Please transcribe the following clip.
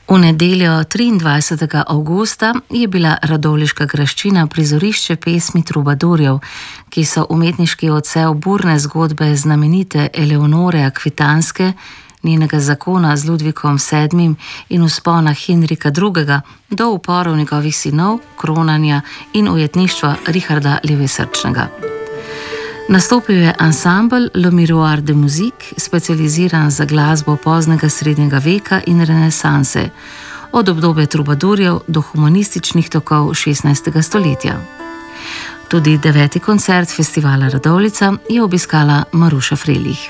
V nedeljo 23. avgusta je bila radovljiška graščina prizorišče pesmi trubadurjev, ki so umetniški odsev burne zgodbe znamenite Eleonore Akvitanske, njenega zakona z Ludvikom VII in vzpona Henrika II. Do uporov njegovih sinov, kronanja in ujetništva Richarda Levesrčnega. Nastopil je ansambel Le Miroir de Musique, specializiran za glasbo poznega srednjega veka in renesanse, od obdobja trubadurjev do humanističnih tokov 16. stoletja. Tudi 9. koncert festivala Radovljica je obiskala Maruša Frelih.